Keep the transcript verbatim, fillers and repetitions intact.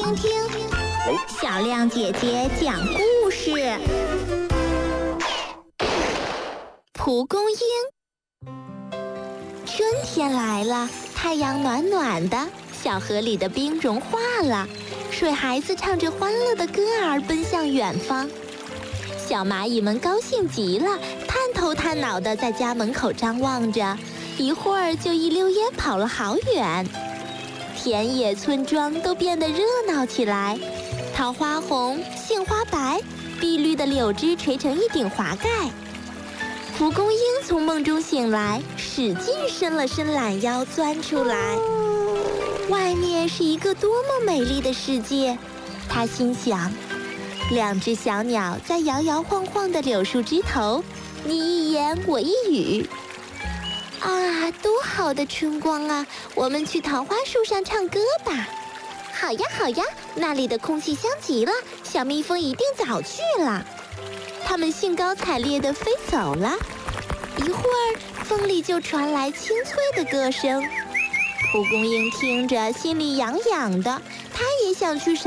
听听小亮姐姐讲故事。蒲公英。春天来了，太阳暖暖的，小河里的冰融化了，水孩子唱着欢乐的歌儿奔向远方。小蚂蚁们高兴极了，探头探脑地在家门口张望着，一会儿就一溜烟跑了好远。田野村庄都变得热闹起来，桃花红，杏花白，碧绿的柳枝垂成一顶华盖。蒲公英从梦中醒来，使劲伸了伸懒腰，钻出来。外面是一个多么美丽的世界，他心想。两只小鸟在摇摇晃晃的柳树枝头，你一言我一语。啊，多好的春光啊！我们去桃花树上唱歌吧。好呀，好呀，那里的空气香极了，小蜜蜂一定早去了。它们兴高采烈地飞走了。一会儿，风里就传来清脆的歌声。蒲公英听着，心里痒痒的，它也想去赏